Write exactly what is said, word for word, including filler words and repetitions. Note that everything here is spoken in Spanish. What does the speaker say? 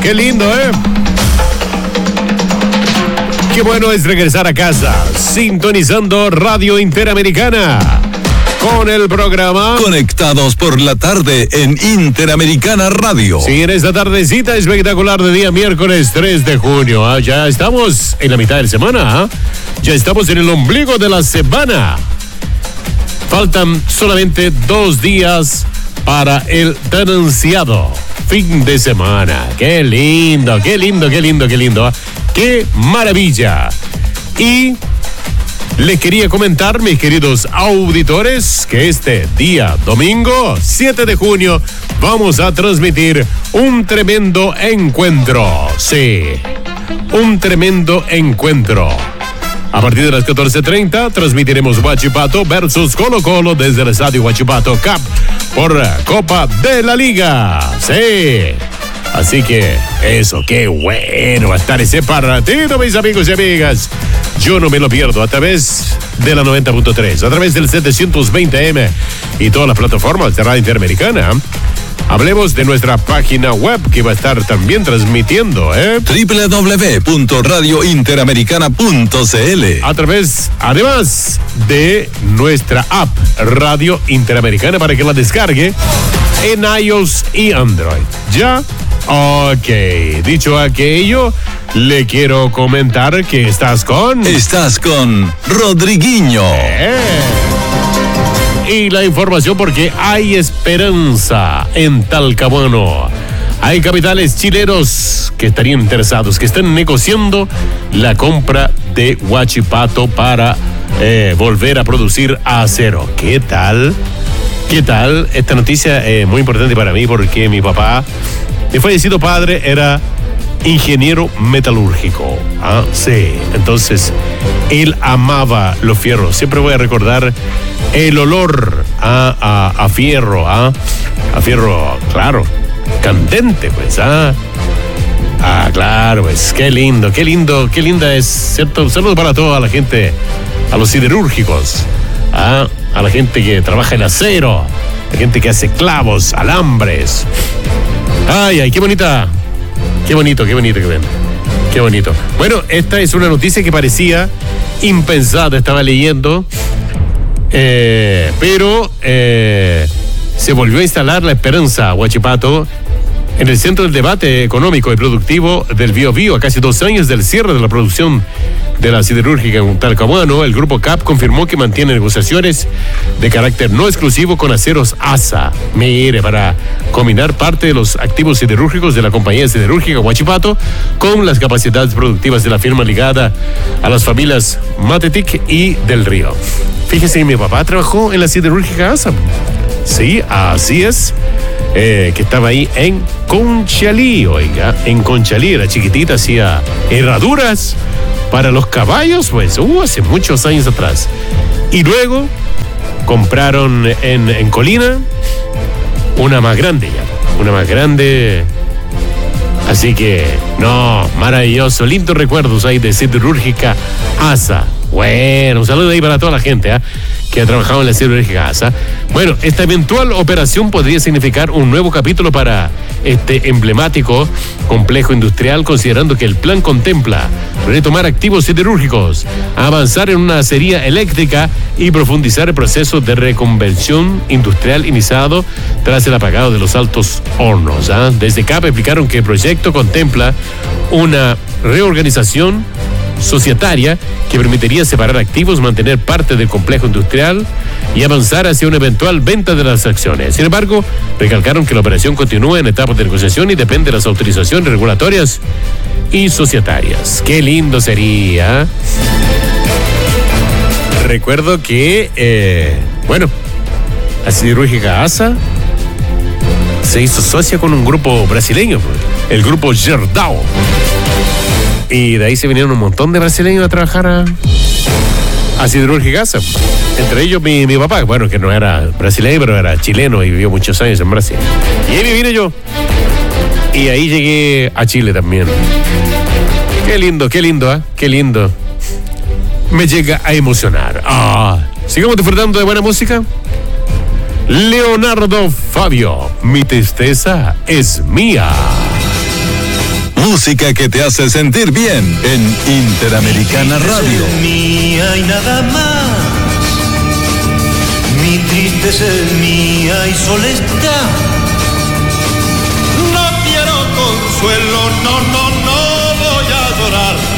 Qué lindo, ¿eh? Qué bueno es regresar a casa, sintonizando Radio Interamericana, con el programa Conectados por la tarde en Interamericana Radio. Sí, en esta tardecita espectacular de día miércoles tres de junio. ¿ah? Ya estamos en la mitad de la semana. ¿ah? Ya estamos en el ombligo de la semana. Faltan solamente dos días para el tan ansiado fin de semana. Qué lindo, qué lindo, qué lindo, qué lindo. ¿ah? ¡Qué maravilla! Y les quería comentar, mis queridos auditores, que este día domingo, siete de junio, vamos a transmitir un tremendo encuentro. Sí, un tremendo encuentro. A partir de las catorce treinta, transmitiremos Huachipato versus Colo Colo desde el estadio Huachipato Cup por Copa de la Liga. Sí. Así que eso, qué bueno va a estar ese partido, mis amigos y amigas. Yo no me lo pierdo a través de la noventa punto tres, a través del setecientos veinte eme y todas las plataformas de Radio Interamericana. Hablemos de nuestra página web que va a estar también transmitiendo, ¿eh? doble u doble u doble u punto radio interamericana punto c l. A través, además, de nuestra app Radio Interamericana para que la descargue en iOS y Android. ¿Ya? Ok, dicho aquello, le quiero comentar que estás con... Estás con Rodriguinho. Eh. Y la información porque hay esperanza en Talcahuano. Hay capitales chilenos que estarían interesados, que están negociando la compra de Huachipato para eh, volver a producir acero. ¿Qué tal? ¿Qué tal? Esta noticia es muy importante para mí porque mi papá, mi fallecido padre, era ingeniero metalúrgico. Ah, sí. Entonces, él amaba los fierros. Siempre voy a recordar el olor a, a, a fierro, ¿ah? A fierro, claro, candente, pues, ¿ah? Ah, claro, pues, qué lindo, qué lindo, qué linda es, ¿cierto? Saludos para toda la gente, a los siderúrgicos, ¿ah? A la gente que trabaja en acero, a la gente que hace clavos, alambres. Ay, ay, qué bonita, qué bonito, qué bonito que ven, qué bonito. Bueno, esta es una noticia que parecía impensada, estaba leyendo, eh, pero eh, se volvió a instalar la esperanza, Huachipato, en el centro del debate económico y productivo del Biobío. A casi dos años del cierre de la producción de la siderúrgica en Talcahuano, el grupo C A P confirmó que mantiene negociaciones de carácter no exclusivo con Aceros A S A. Mire, para combinar parte de los activos siderúrgicos de la compañía siderúrgica Huachipato con las capacidades productivas de la firma ligada a las familias Matetic y Del Río. Fíjese que mi papá trabajó en la siderúrgica A S A. Sí, así es. Eh, que estaba ahí en Conchalí, oiga, en Conchalí, era chiquitita, hacía herraduras para los caballos, pues, uh, hace muchos años atrás. Y luego compraron en, en Colina una más grande ya, una más grande. Así que, no, maravilloso, lindos recuerdos ahí de siderúrgica A S A. Bueno, un saludo ahí para toda la gente, ¿eh? que ha trabajado en la siderúrgica A S A. Bueno, esta eventual operación podría significar un nuevo capítulo para este emblemático complejo industrial, considerando que el plan contempla retomar activos siderúrgicos, avanzar en una acería eléctrica y profundizar el proceso de reconversión industrial iniciado tras el apagado de los altos hornos. ¿eh? Desde C A P explicaron que el proyecto contempla una reorganización societaria que permitiría separar activos, mantener parte del complejo industrial y avanzar hacia una eventual venta de las acciones. Sin embargo, recalcaron que la operación continúa en etapas de negociación y depende de las autorizaciones regulatorias y societarias. ¡Qué lindo sería! Recuerdo que, eh, bueno, la siderúrgica A S A se hizo socia con un grupo brasileño, el grupo Gerdau. Y de ahí se vinieron un montón de brasileños a trabajar a, a siderúrgica A S A. Entre ellos mi, mi papá, bueno, que no era brasileño, pero era chileno y vivió muchos años en Brasil. Y ahí vine yo. Y ahí llegué a Chile también. Qué lindo, qué lindo, ¿eh? Qué lindo. Me llega a emocionar. Ah, sigamos disfrutando de buena música. Leonardo Fabio, mi tristeza es mía. música que te hace sentir bien en Interamericana Radio. Mi tristeza es mía y nada más. Mi tristeza es mía y solo está. No quiero consuelo, no, no.